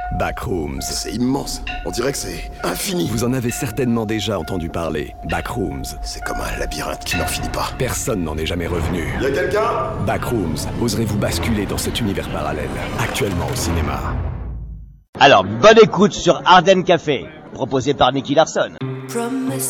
Backrooms. C'est immense. On dirait que c'est infini. Vous en avez certainement déjà entendu parler. Backrooms. C'est comme un labyrinthe qui n'en finit pas. Personne n'en est jamais revenu. Y'a quelqu'un? Backrooms. Oserez-vous basculer dans cet univers parallèle, actuellement au cinéma? Alors, bonne écoute sur Ardennes Café, proposé par Nicky Larson.